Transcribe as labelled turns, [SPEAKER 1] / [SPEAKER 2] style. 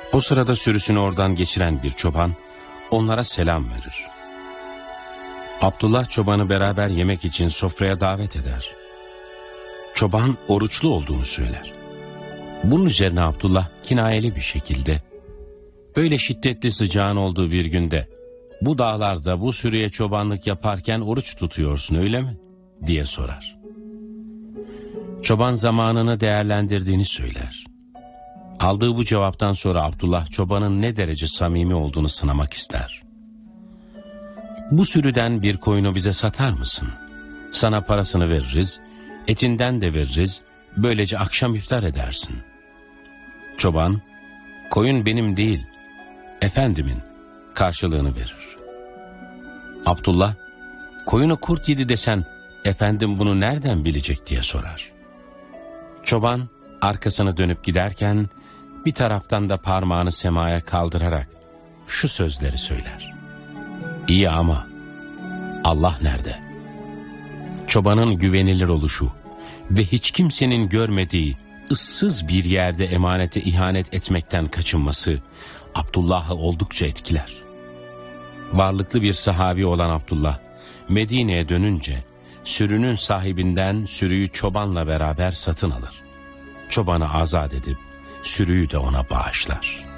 [SPEAKER 1] O sırada sürüsünü oradan geçiren bir çoban onlara selam verir. Abdullah çobanı beraber yemek için sofraya davet eder. Çoban oruçlu olduğunu söyler. Bunun üzerine Abdullah kinayeli bir şekilde, "Böyle şiddetli sıcağın olduğu bir günde bu dağlarda bu sürüye çobanlık yaparken oruç tutuyorsun öyle mi?" diye sorar. Çoban zamanını değerlendirdiğini söyler. Aldığı bu cevaptan sonra Abdullah çobanın ne derece samimi olduğunu sınamak ister. "Bu sürüden bir koyunu bize satar mısın? Sana parasını veririz, etinden de veririz, böylece akşam iftar edersin." Çoban, "Koyun benim değil, efendimin," karşılığını verir. Abdullah, "Koyunu kurt yedi desen, efendim bunu nereden bilecek?" diye sorar. Çoban, arkasını dönüp giderken, bir taraftan da parmağını semaya kaldırarak şu sözleri söyler: "İyi ama Allah nerede?" Çobanın güvenilir oluşu ve hiç kimsenin görmediği ıssız bir yerde emanete ihanet etmekten kaçınması Abdullah'ı oldukça etkiler. Varlıklı bir sahabi olan Abdullah, Medine'ye dönünce sürünün sahibinden sürüyü çobanla beraber satın alır. Çobanı azat edip sürüyü de ona bağışlar.